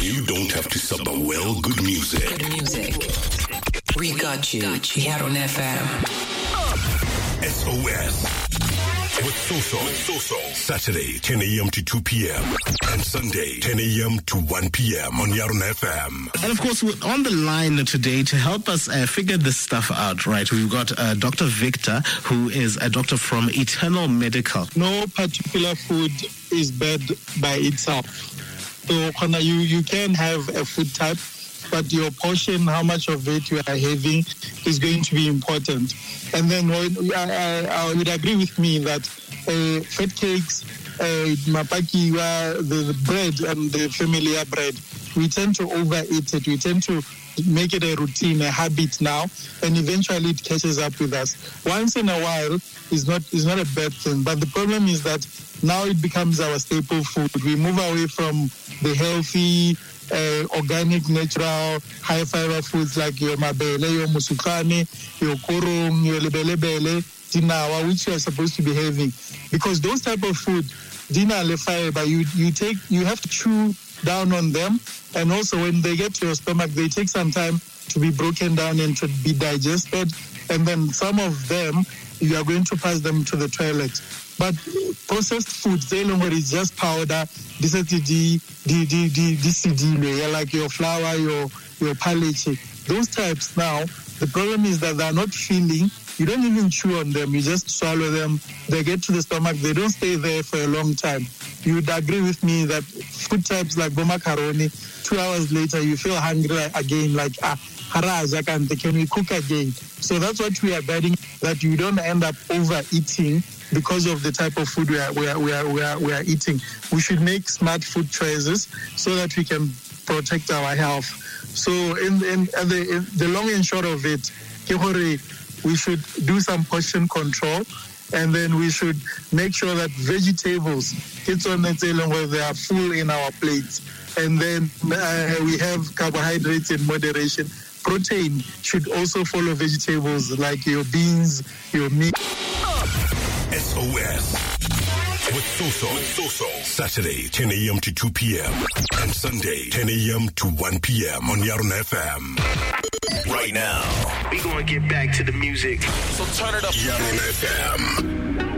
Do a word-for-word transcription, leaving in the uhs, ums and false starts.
You don't have to sub well good music. Good music. We got you. Got you. Here on F M. S O S. With Soso. Soso. Saturday, ten a.m. to two p.m. And Sunday, ten a.m. to one p.m. on Yarona F M. And of course, we're on the line today to help us uh, figure this stuff out, right? We've got uh, Doctor Victor, who is a doctor from Eternal Medical. No particular food is bad by itself. So, Kona, you, you can have a food type, but your portion, how much of it you are having, is going to be important. And then when, I, I, I would agree with me that uh, fat cakes, uh, mapaki, uh, the, the bread and the familiar bread, we tend to overeat it. We tend to make it a routine, a habit now, and eventually it catches up with us. Once in a while is not is not a bad thing, but the problem is that now it becomes our staple food. We move away from the healthy, uh, organic, natural, high-fiber foods like your mabele, your musukane, your korong, your lebelebele, dinawa, which you are supposed to be having. Because those type of food, dina le fiber, you, you, take, you have to chew down on them. And also when they get to your stomach, they take some time to be broken down and to be digested. And then some of them, you are going to pass them to the toilet. But processed foods, they know is just powder, this is the the like your flour, your your pallets. Those types now, the problem is that they're not filling. You don't even chew on them, you just swallow them. They get to the stomach, they don't stay there for a long time. You would agree with me that food types like macaroni, two hours later you feel hungry again, like ah, haraja, can we cook again? So that's what we are betting, that you don't end up overeating because of the type of food we are, we are, we are, we are, we are eating. We should make smart food choices so that we can protect our health. So in, in, the, in the long and short of it, we should do some portion control, and then we should make sure that vegetables, where they are full in our plates, and then uh, we have carbohydrates in moderation. Protein should also follow vegetables like your beans, your meat. S O S with Soso. Soso. Saturday, ten a.m. to two p.m. and Sunday, ten a.m. to one p.m. on Yarona F M. Right now, we gonna get back to the music. So turn it up. Yarona F M.